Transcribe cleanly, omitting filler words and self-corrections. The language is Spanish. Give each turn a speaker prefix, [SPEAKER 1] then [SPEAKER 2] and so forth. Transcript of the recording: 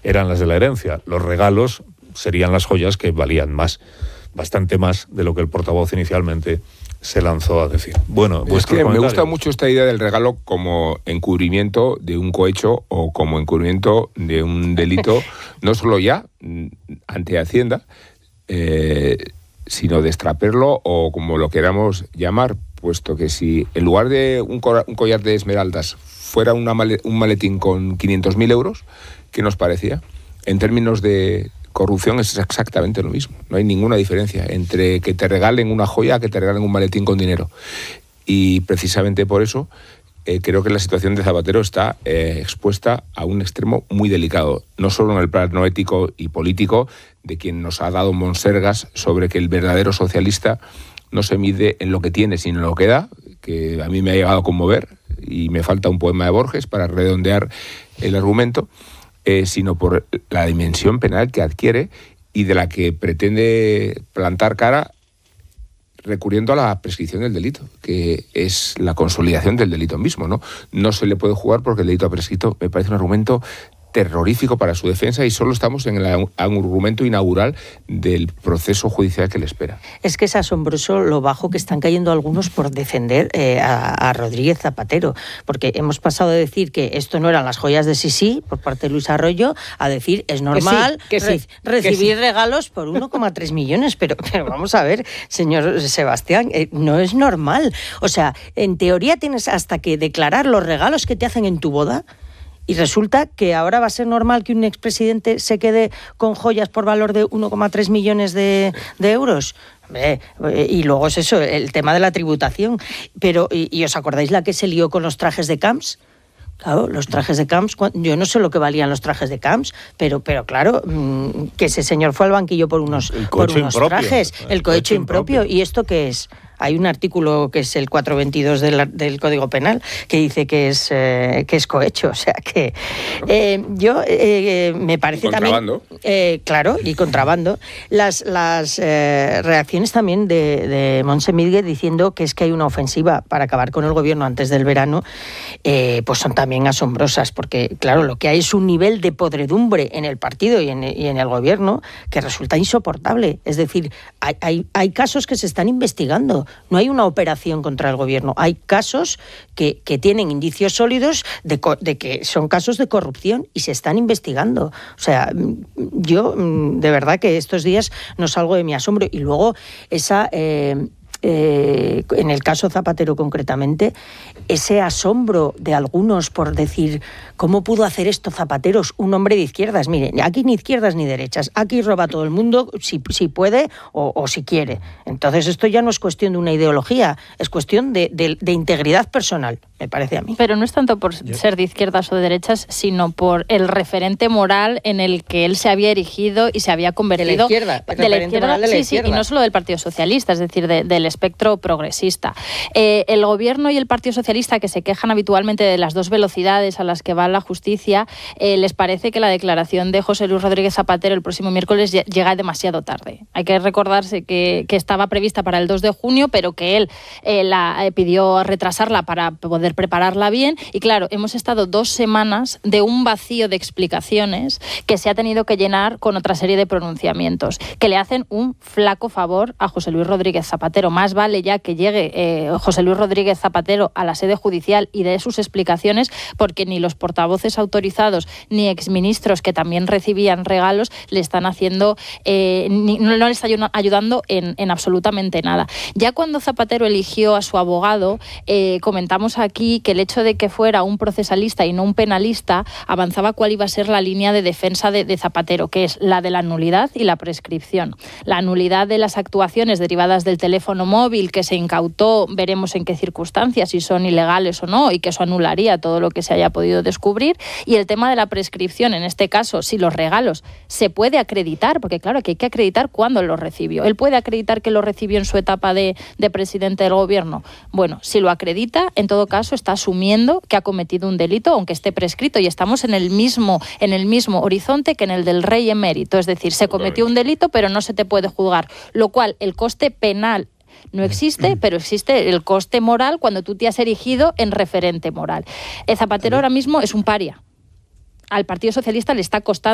[SPEAKER 1] eran las de la herencia. Los regalos serían las joyas que valían más, bastante más de lo que el portavoz inicialmente se lanzó a decir. Bueno,
[SPEAKER 2] es que me gusta mucho esta idea del regalo como encubrimiento de un cohecho o como encubrimiento de un delito, no solo ya ante Hacienda, sino destraperlo o como lo queramos llamar, puesto que si en lugar de un collar de esmeraldas fuera un maletín con 500.000 euros, ¿qué nos parecía? En términos de corrupción es exactamente lo mismo. No hay ninguna diferencia entre que te regalen una joya que te regalen un maletín con dinero. Y precisamente por eso creo que la situación de Zapatero está expuesta a un extremo muy delicado, no solo en el plano ético y político, de quien nos ha dado monsergas sobre que el verdadero socialista no se mide en lo que tiene, sino en lo que da, que a mí me ha llegado a conmover, y me falta un poema de Borges para redondear el argumento, sino por la dimensión penal que adquiere y de la que pretende plantar cara recurriendo a la prescripción del delito, que es la consolidación del delito mismo, ¿no? No se le puede jugar porque el delito ha prescrito. Me parece un argumento terrorífico para su defensa y solo estamos en el argumento inaugural del proceso judicial que le espera.
[SPEAKER 3] Es que es asombroso lo bajo que están cayendo algunos por defender a Rodríguez Zapatero, porque hemos pasado de decir que esto no eran las joyas de Sisi por parte de Luis Arroyo a decir es normal recibir regalos por 1,3 millones, pero vamos a ver, señor Sebastián, no es normal. O sea, en teoría tienes hasta que declarar los regalos que te hacen en tu boda. Y resulta que ahora va a ser normal que un expresidente se quede con joyas por valor de 1,3 millones de euros. Y luego es eso, el tema de la tributación. Pero, ¿y os acordáis la que se lió con los trajes de Camps? Claro, los trajes de Camps, yo no sé lo que valían los trajes de Camps, pero claro, que ese señor fue al banquillo por unos trajes, el cohecho impropio. ¿Y esto qué es? Hay un artículo que es el 422 del Código Penal que dice que es cohecho, o sea que yo me parece
[SPEAKER 2] contrabando.
[SPEAKER 3] También claro, y contrabando las reacciones también de Montse Miguel diciendo que es que hay una ofensiva para acabar con el gobierno antes del verano, pues son también asombrosas, porque claro, lo que hay es un nivel de podredumbre en el partido y en el gobierno que resulta insoportable. Es decir, hay casos que se están investigando. No hay una operación contra el gobierno. Hay casos que tienen indicios sólidos de que son casos de corrupción y se están investigando. O sea, yo de verdad que estos días no salgo de mi asombro. Y luego esa... en el caso Zapatero concretamente, ese asombro de algunos por decir ¿cómo pudo hacer esto Zapatero, un hombre de izquierdas? Mire, aquí ni izquierdas ni derechas, aquí roba todo el mundo si puede o si quiere. Entonces esto ya no es cuestión de una ideología, es cuestión de integridad personal, me parece a mí.
[SPEAKER 4] Pero no es tanto por ser de izquierdas o de derechas, sino por el referente moral en el que él se había erigido y se había convertido.
[SPEAKER 3] De la izquierda,
[SPEAKER 4] sí, y no solo del Partido Socialista, es decir, del espectro progresista. El gobierno y el Partido Socialista, que se quejan habitualmente de las dos velocidades a las que va la justicia, les parece que la declaración de José Luis Rodríguez Zapatero el próximo miércoles llega demasiado tarde. Hay que recordarse que estaba prevista para el 2 de junio, pero que él pidió retrasarla para poder prepararla bien. Y claro, hemos estado 2 semanas de un vacío de explicaciones que se ha tenido que llenar con otra serie de pronunciamientos que le hacen un flaco favor a José Luis Rodríguez Zapatero. Más vale ya que llegue José Luis Rodríguez Zapatero a la sede judicial y dé sus explicaciones, porque ni los portavoces autorizados ni exministros que también recibían regalos le están haciendo, no le está ayudando en absolutamente nada. Ya cuando Zapatero eligió a su abogado, comentamos aquí que el hecho de que fuera un procesalista y no un penalista avanzaba cuál iba a ser la línea de defensa de Zapatero, que es la de la nulidad y la prescripción. La nulidad de las actuaciones derivadas del teléfono móvil que se incautó, veremos en qué circunstancias, si son ilegales o no, y que eso anularía todo lo que se haya podido descubrir. Y el tema de la prescripción, en este caso, si los regalos se puede acreditar, porque claro que hay que acreditar cuándo los recibió. Él puede acreditar que lo recibió en su etapa de presidente del gobierno. Bueno, si lo acredita, en todo caso está asumiendo que ha cometido un delito, aunque esté prescrito, y estamos en el mismo horizonte que en el del rey emérito. Es decir, se cometió un delito, pero no se te puede juzgar. Lo cual, el coste penal no existe, pero existe el coste moral cuando tú te has erigido en referente moral. Zapatero ahora mismo es un paria. Al Partido Socialista le está costando